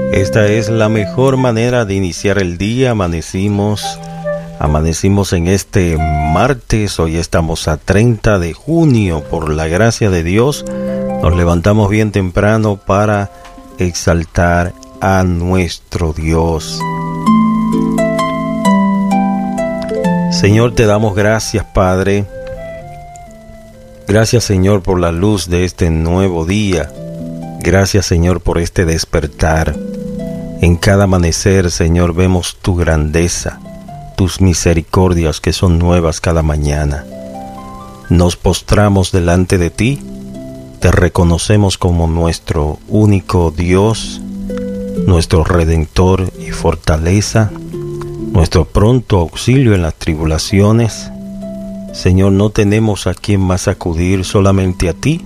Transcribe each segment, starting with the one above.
Esta es la mejor manera de iniciar el día. Amanecimos en este martes. Hoy estamos a 30 de junio. Por la gracia de Dios, nos levantamos bien temprano para exaltar a nuestro Dios. Señor, te damos gracias, Padre. Gracias, Señor, por la luz de este nuevo día. Gracias, Señor, por este despertar. En cada amanecer, Señor, vemos tu grandeza, tus misericordias que son nuevas cada mañana. Nos postramos delante de ti, te reconocemos como nuestro único Dios, nuestro Redentor y fortaleza, nuestro pronto auxilio en las tribulaciones. Señor, no tenemos a quién más acudir, solamente a ti.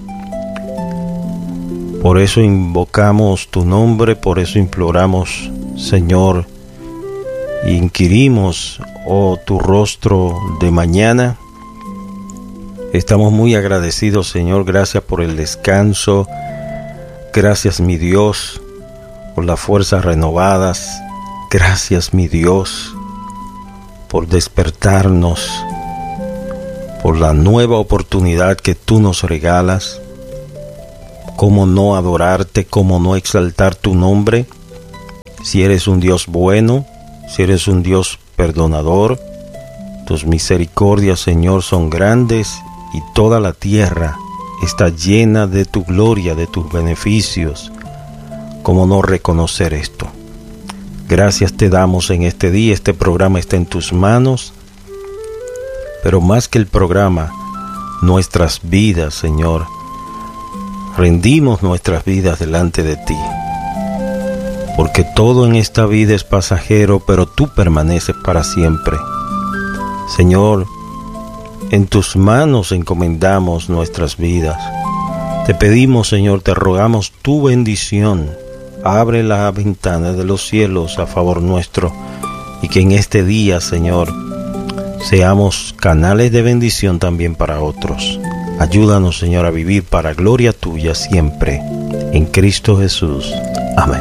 Por eso invocamos tu nombre, por eso imploramos, Señor, e inquirimos, tu rostro de mañana. Estamos muy agradecidos, Señor, gracias por el descanso. Gracias, mi Dios, por las fuerzas renovadas. Gracias, mi Dios, por despertarnos, por la nueva oportunidad que tú nos regalas. ¿Cómo no adorarte? ¿Cómo no exaltar tu nombre? Si eres un Dios bueno, si eres un Dios perdonador, tus misericordias, Señor, son grandes y toda la tierra está llena de tu gloria, de tus beneficios. ¿Cómo no reconocer esto? Gracias te damos en este día. Este programa está en tus manos, pero más que el programa, nuestras vidas, Señor. Rendimos nuestras vidas delante de ti, porque todo en esta vida es pasajero, pero tú permaneces para siempre. Señor, en tus manos encomendamos nuestras vidas. Te pedimos, Señor, te rogamos tu bendición. Abre la ventana de los cielos a favor nuestro, y que en este día, Señor, seamos canales de bendición también para otros. Ayúdanos, Señor, a vivir para gloria tuya siempre. En Cristo Jesús. Amén.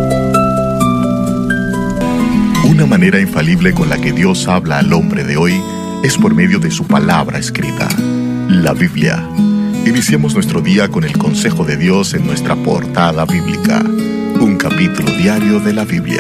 Una manera infalible con la que Dios habla al hombre de hoy es por medio de su palabra escrita, la Biblia. Iniciemos nuestro día con el consejo de Dios en nuestra portada bíblica. Un capítulo diario de la Biblia.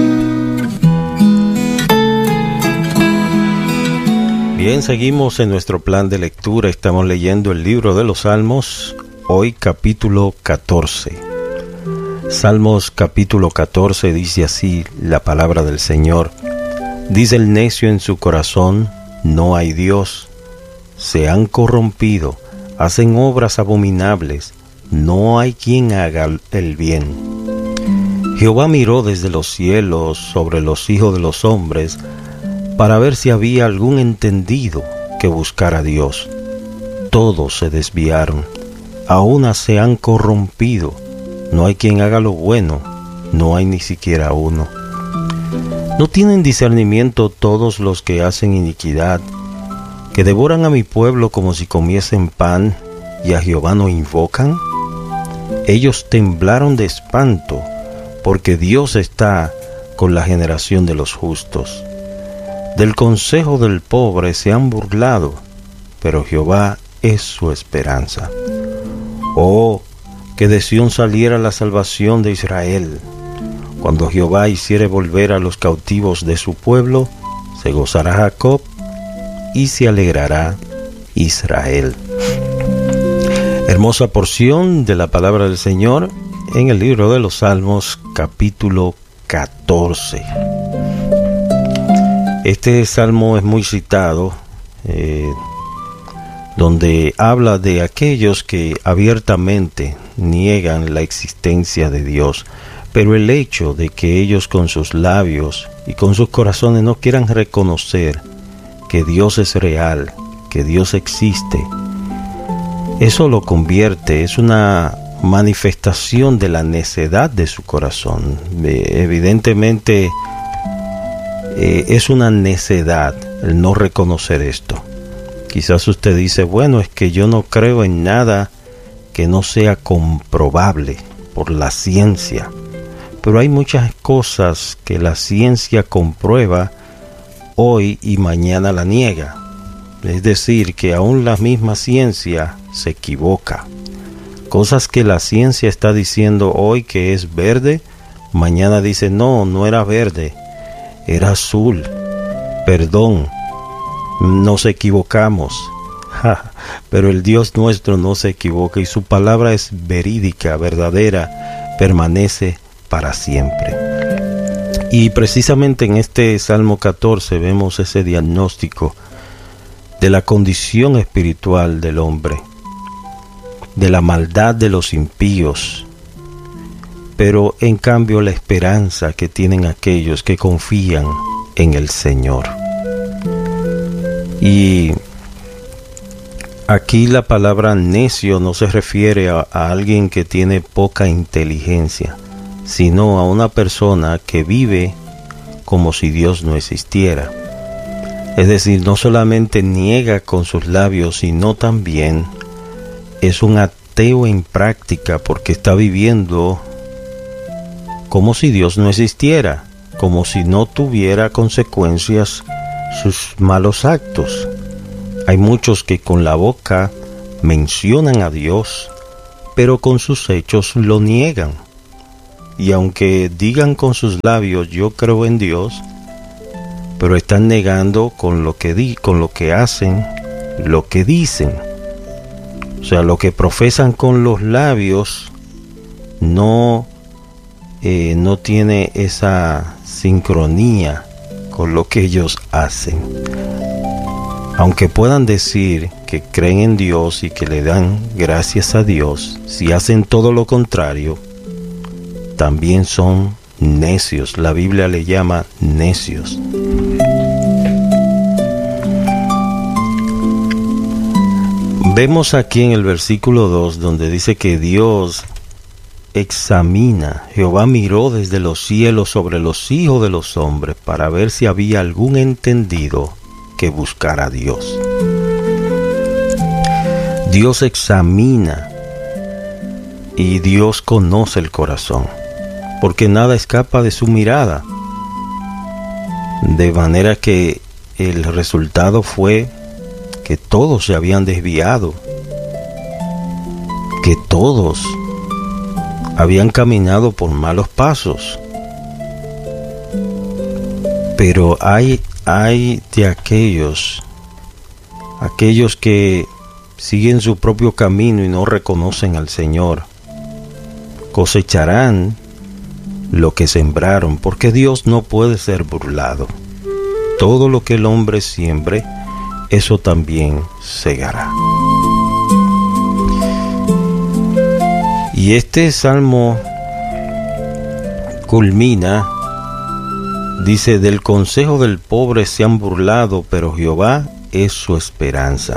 Bien, seguimos en nuestro plan de lectura. Estamos leyendo el libro de los Salmos, hoy capítulo 14. Salmos capítulo 14 dice así la palabra del Señor. Dice el necio en su corazón, no hay Dios. Se han corrompido, hacen obras abominables, no hay quien haga el bien. Jehová miró desde los cielos sobre los hijos de los hombres, para ver si había algún entendido que buscara a Dios. Todos se desviaron, a una se han corrompido, no hay quien haga lo bueno, no hay ni siquiera uno. ¿No tienen discernimiento todos los que hacen iniquidad, que devoran a mi pueblo como si comiesen pan, y a Jehová no invocan? Ellos temblaron de espanto, porque Dios está con la generación de los justos. Del consejo del pobre se han burlado, pero Jehová es su esperanza. Oh, que de Sión saliera la salvación de Israel. Cuando Jehová hiciere volver a los cautivos de su pueblo, se gozará Jacob y se alegrará Israel. Hermosa porción de la palabra del Señor en el libro de los Salmos, capítulo 14. Este salmo es muy citado, donde habla de aquellos que abiertamente niegan la existencia de Dios, pero el hecho de que ellos con sus labios y con sus corazones no quieran reconocer que Dios es real, que Dios existe, eso lo convierte, es una manifestación de la necedad de su corazón. Evidentemente, es una necedad el no reconocer esto. Quizás usted dice, bueno, es que yo no creo en nada que no sea comprobable por la ciencia. pero hay muchas cosas que la ciencia comprueba hoy y mañana la niega. Es decir, que aún la misma ciencia se equivoca. Cosas que la ciencia está diciendo hoy que es verde, mañana dice no, no era verde, era azul. Perdón, nos equivocamos. Pero el Dios nuestro no se equivoca y su palabra es verídica, verdadera, permanece para siempre. Y precisamente en este Salmo 14 vemos ese diagnóstico de la condición espiritual del hombre, de la maldad de los impíos, pero en cambio la esperanza que tienen aquellos que confían en el Señor. Y aquí la palabra necio no se refiere a alguien que tiene poca inteligencia, sino a una persona que vive como si Dios no existiera. Es decir, no solamente niega con sus labios, sino también es un ateo en práctica, porque está viviendo como si Dios no existiera, como si no tuviera consecuencias sus malos actos. Hay muchos que con la boca mencionan a Dios, pero con sus hechos lo niegan. Y aunque digan con sus labios yo creo en Dios, pero están negando con lo que hacen, lo que dicen. O sea, lo que profesan con los labios no tiene esa sincronía con lo que ellos hacen. Aunque puedan decir que creen en Dios y que le dan gracias a Dios, si hacen todo lo contrario, también son necios. La Biblia le llama necios. Vemos aquí en el versículo 2 donde dice que Dios examina. Jehová miró desde los cielos sobre los hijos de los hombres para ver si había algún entendido que buscara a Dios. Dios examina y Dios conoce el corazón, porque nada escapa de su mirada. De manera que el resultado fue que todos se habían desviado, que todos habían caminado por malos pasos. Pero hay de aquellos que siguen su propio camino y no reconocen al Señor. Cosecharán lo que sembraron, porque Dios no puede ser burlado. Todo lo que el hombre siembre, eso también segará. Y este salmo culmina, dice, del consejo del pobre se han burlado, pero Jehová es su esperanza.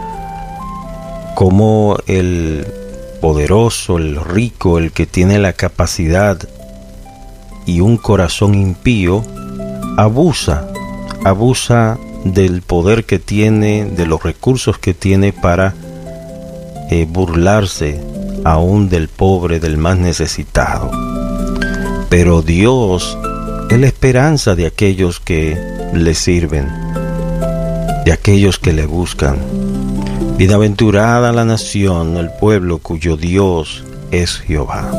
Como el poderoso, el rico, el que tiene la capacidad y un corazón impío, abusa del poder que tiene, de los recursos que tiene para burlarse aún del pobre, del más necesitado. Pero Dios es la esperanza de aquellos que le sirven, de aquellos que le buscan. Bienaventurada la nación, el pueblo cuyo Dios es Jehová.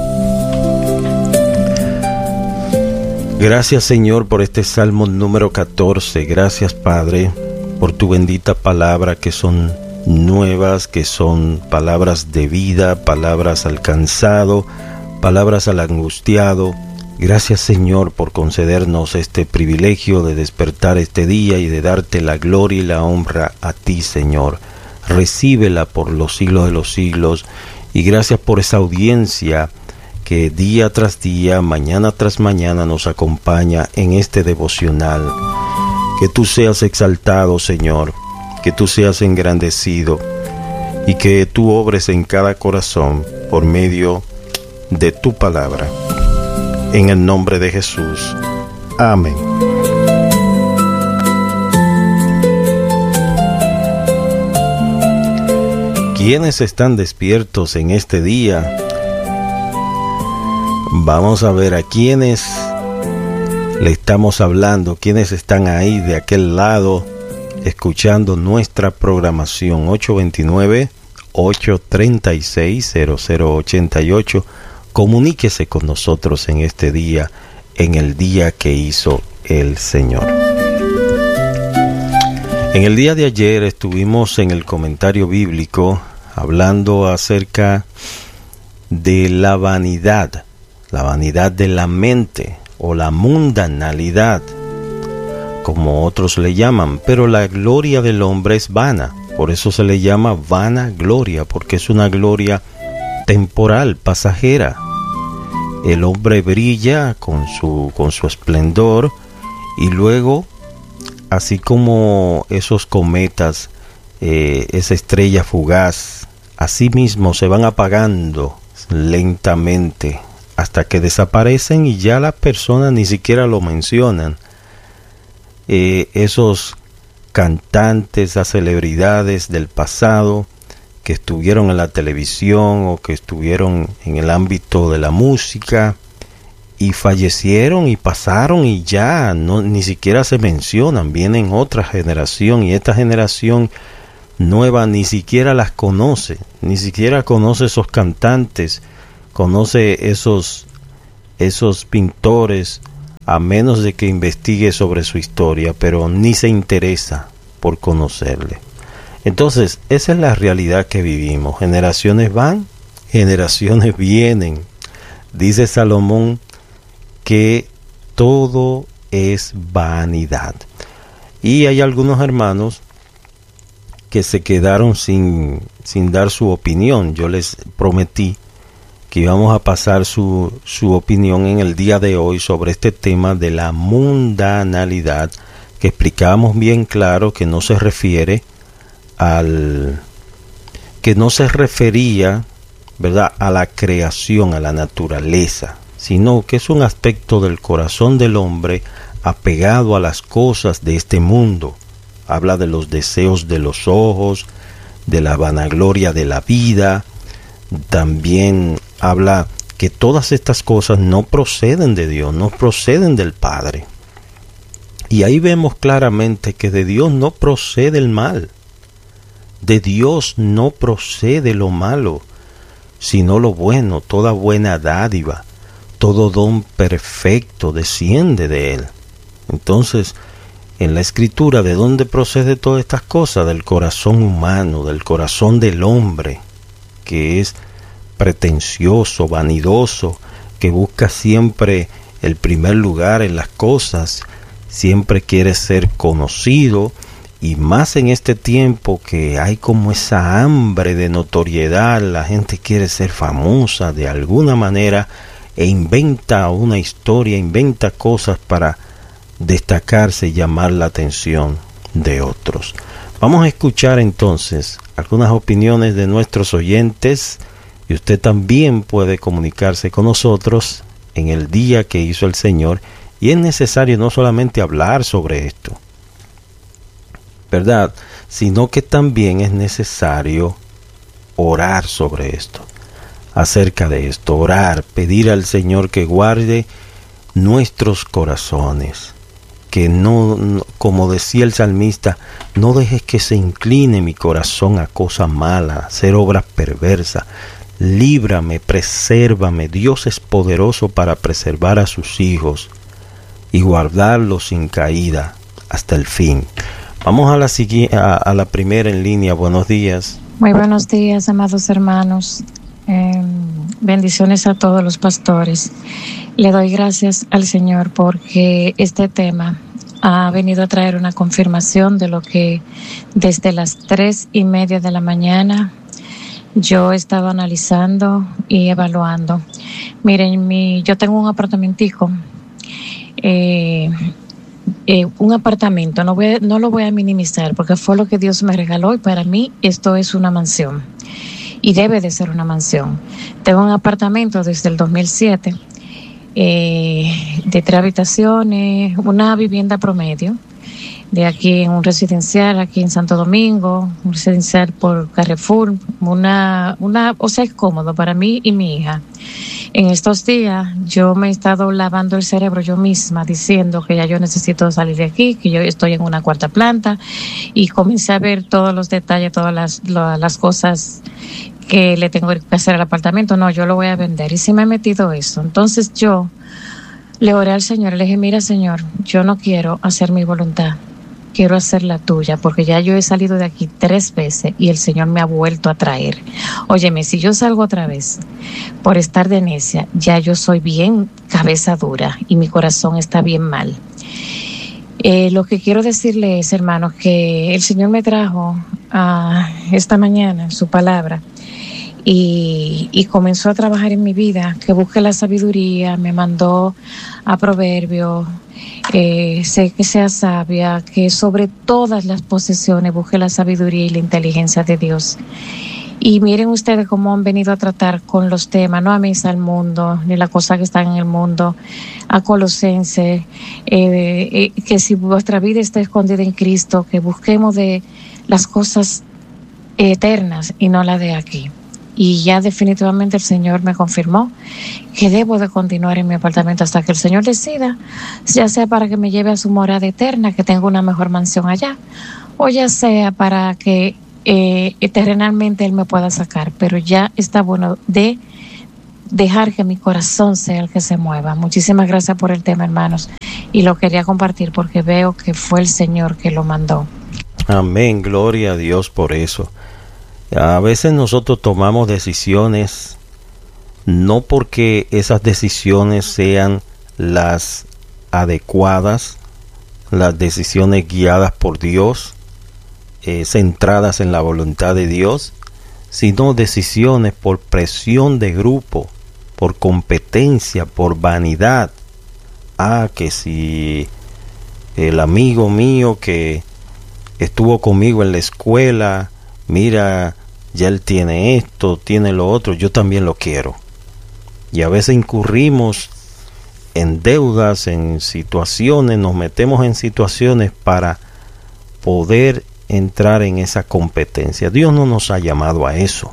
Gracias, Señor, por este Salmo número 14. Gracias, Padre, por tu bendita palabra, que son nuevas, que son palabras de vida, palabras al cansado, palabras al angustiado. Gracias, Señor, por concedernos este privilegio de despertar este día y de darte la gloria y la honra a ti, Señor. Recíbela por los siglos de los siglos, y gracias por esa audiencia que día tras día, mañana tras mañana nos acompaña en este devocional. Que tú seas exaltado, Señor, que tú seas engrandecido y que tú obres en cada corazón por medio de tu palabra. En el nombre de Jesús. Amén. ¿Quiénes están despiertos en este día? Vamos a ver a quiénes le estamos hablando, quiénes están ahí de aquel lado escuchando nuestra programación. 829-836-0088. Comuníquese con nosotros en este día, en el día que hizo el Señor. En el día de ayer estuvimos en el comentario bíblico hablando acerca de la vanidad de la mente o la mundanalidad, como otros le llaman, pero la gloria del hombre es vana, por eso se le llama vana gloria, porque es una gloria temporal, pasajera. El hombre brilla con su esplendor y luego, así como esos cometas, esa estrella fugaz, así mismo se van apagando lentamente hasta que desaparecen y ya las personas ni siquiera lo mencionan. Esos cantantes, esas celebridades del pasado que estuvieron en la televisión o que estuvieron en el ámbito de la música y fallecieron y pasaron y ya ni siquiera se mencionan. Vienen otra generación y esta generación nueva ni siquiera las conoce, ni siquiera conoce esos cantantes, conoce esos pintores, a menos de que investigue sobre su historia, pero ni se interesa por conocerle. Entonces, esa es la realidad que vivimos. Generaciones van, generaciones vienen. Dice Salomón que todo es vanidad. Y hay algunos hermanos que se quedaron sin dar su opinión. Yo les prometí que íbamos a pasar su opinión en el día de hoy sobre este tema de la mundanalidad, que explicábamos bien claro que no se refiere que no se refería, ¿verdad?, a la creación, a la naturaleza, sino que es un aspecto del corazón del hombre apegado a las cosas de este mundo. Habla de los deseos de los ojos, de la vanagloria de la vida. También habla que todas estas cosas no proceden de Dios, no proceden del Padre. Y ahí vemos claramente que de Dios no procede el mal. De Dios no procede lo malo, sino lo bueno. Toda buena dádiva, todo don perfecto desciende de Él. Entonces, en la Escritura, ¿de dónde procede todas estas cosas? Del corazón humano, del corazón del hombre, que es pretencioso, vanidoso, que busca siempre el primer lugar en las cosas, siempre quiere ser conocido, y más en este tiempo que hay como esa hambre de notoriedad, la gente quiere ser famosa de alguna manera e inventa una historia, inventa cosas para destacarse y llamar la atención de otros. Vamos a escuchar entonces algunas opiniones de nuestros oyentes y usted también puede comunicarse con nosotros en el día que hizo el Señor, y es necesario no solamente hablar sobre esto, ¿verdad?, sino que también es necesario orar sobre esto, acerca de esto, orar, pedir al Señor que guarde nuestros corazones, que no, como decía el salmista, no dejes que se incline mi corazón a cosas malas, a hacer obras perversas. Líbrame, presérvame. Dios es poderoso para preservar a sus hijos y guardarlos sin caída hasta el fin. Vamos a la primera en línea. Buenos días. Muy buenos días, amados hermanos. Bendiciones a todos los pastores. Le doy gracias al Señor porque este tema ha venido a traer una confirmación de lo que desde las 3:30 de la mañana yo estaba analizando y evaluando. Miren, yo tengo un apartamentico, un apartamento, no lo voy a minimizar porque fue lo que Dios me regaló y para mí esto es una mansión y debe de ser una mansión. Tengo un apartamento desde el 2007 de 3 habitaciones, una vivienda promedio de aquí en un residencial aquí en Santo Domingo, un residencial por Carrefour, o sea, es cómodo para mí y mi hija. En estos días yo me he estado lavando el cerebro yo misma diciendo que ya yo necesito salir de aquí, que yo estoy en una cuarta planta, y comencé a ver todos los detalles, todas las cosas que le tengo que hacer al apartamento. No, yo lo voy a vender, y sí me he metido eso. Entonces yo le oré al Señor, le dije, mira Señor, yo no quiero hacer mi voluntad, quiero hacer la tuya, porque ya yo he salido de aquí 3 veces y el Señor me ha vuelto a traer. Óyeme, si yo salgo otra vez por estar de necia, ya yo soy bien cabeza dura y mi corazón está bien mal. Lo que quiero decirle es, hermanos, que el Señor me trajo esta mañana su palabra y comenzó a trabajar en mi vida, que busque la sabiduría, me mandó a Proverbios, sé que sea sabia, que sobre todas las posesiones busque la sabiduría y la inteligencia de Dios. Y miren ustedes cómo han venido a tratar con los temas, no a misa al mundo, ni las cosas que están en el mundo, a Colosenses, que si vuestra vida está escondida en Cristo, que busquemos de las cosas eternas y no las de aquí. Y ya definitivamente el Señor me confirmó que debo de continuar en mi apartamento hasta que el Señor decida, ya sea para que me lleve a su morada eterna, que tenga una mejor mansión allá, o ya sea para que terrenalmente Él me pueda sacar. Pero ya está bueno de dejar que mi corazón sea el que se mueva. Muchísimas gracias por el tema, hermanos, y lo quería compartir porque veo que fue el Señor que lo mandó. Amén, gloria a Dios por eso. A veces nosotros tomamos decisiones no porque esas decisiones sean las adecuadas, las decisiones guiadas por Dios, centradas en la voluntad de Dios, sino decisiones por presión de grupo, por competencia, por vanidad. Que si el amigo mío que estuvo conmigo en la escuela, mira, ya él tiene esto, tiene lo otro, yo también lo quiero. Y a veces incurrimos en deudas, en situaciones, nos metemos en situaciones para poder entrar en esa competencia. Dios no nos ha llamado a eso.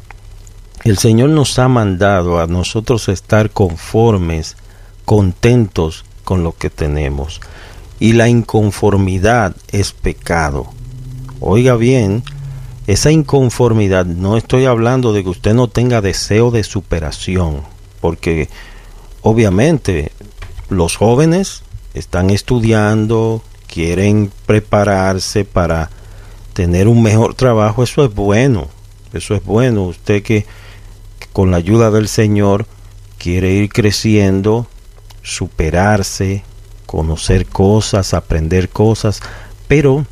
El Señor nos ha mandado a nosotros estar conformes, contentos con lo que tenemos. Y la inconformidad es pecado. Oiga bien, esa inconformidad, no estoy hablando de que usted no tenga deseo de superación, porque obviamente los jóvenes están estudiando, quieren prepararse para tener un mejor trabajo. Eso es bueno, usted que con la ayuda del Señor quiere ir creciendo, superarse, conocer cosas, aprender cosas, pero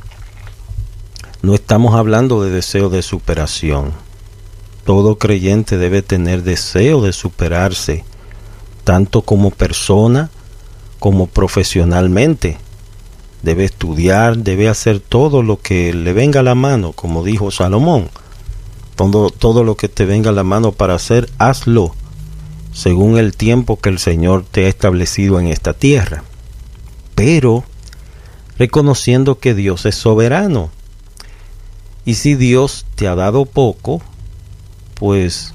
no estamos hablando de deseo de superación. Todo creyente debe tener deseo de superarse, tanto como persona como profesionalmente. Debe estudiar, debe hacer todo lo que le venga a la mano, como dijo Salomón. Todo lo que te venga a la mano para hacer, hazlo, según el tiempo que el Señor te ha establecido en esta tierra. Pero reconociendo que Dios es soberano. Y si Dios te ha dado poco, pues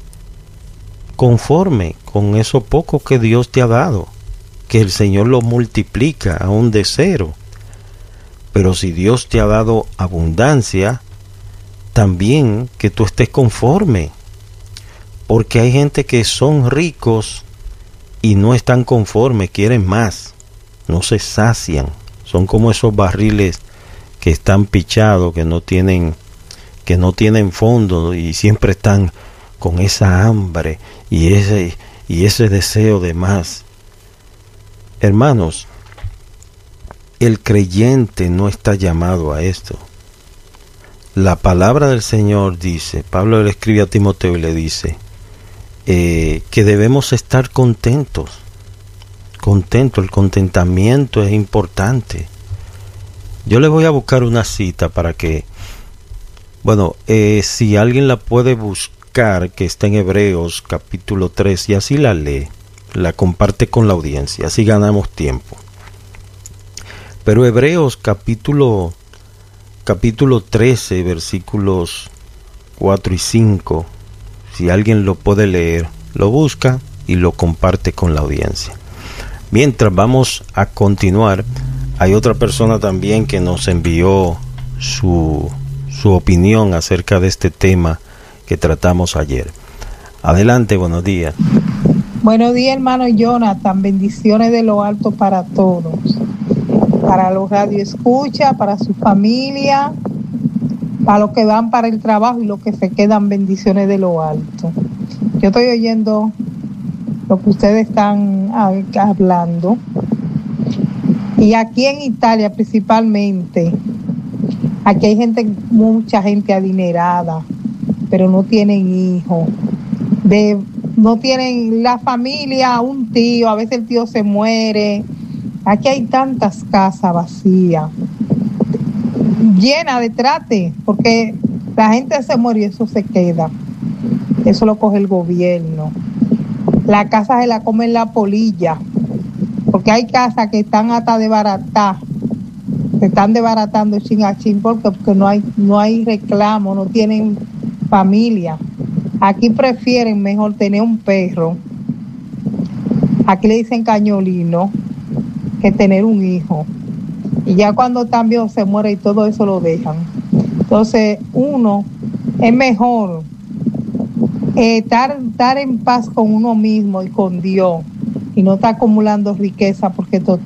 conforme con eso poco que Dios te ha dado, que el Señor lo multiplica aún de 0. Pero si Dios te ha dado abundancia, también que tú estés conforme. Porque hay gente que son ricos y no están conformes, quieren más, no se sacian. Son como esos barriles que están pichados, que no tienen fondo y siempre están con esa hambre y ese deseo de más. Hermanos, el creyente no está llamado a esto. La palabra del Señor dice, Pablo le escribe a Timoteo y le dice que debemos estar contentos. El contentamiento es importante. Yo le voy a buscar una cita para que, si alguien la puede buscar, que está en Hebreos capítulo 3, y así la lee, la comparte con la audiencia, así ganamos tiempo. Pero Hebreos capítulo 13, versículos 4 y 5, si alguien lo puede leer, lo busca y lo comparte con la audiencia. Mientras vamos a continuar, hay otra persona también que nos envió su opinión acerca de este tema que tratamos ayer. Adelante, buenos días. Buenos días, hermano Jonathan. Bendiciones de lo alto para todos. Para los radioescuchas, para su familia, para los que van para el trabajo y los que se quedan, bendiciones de lo alto. Yo estoy oyendo lo que ustedes están hablando. Y aquí en Italia principalmente, aquí hay mucha gente adinerada, pero no tienen hijos. No tienen la familia, un tío, a veces el tío se muere. Aquí hay tantas casas vacías, llenas de trate, porque la gente se muere y eso se queda. Eso lo coge el gobierno. La casa se la comen la polilla, porque hay casas que están hasta desbaratadas. Se están desbaratando chin a chin porque no hay reclamo, no tienen familia. Aquí prefieren mejor tener un perro, aquí le dicen cañolino, que tener un hijo. Y ya cuando también se muere y todo eso lo dejan. Entonces uno es mejor estar en paz con uno mismo y con Dios y no estar acumulando riqueza, porque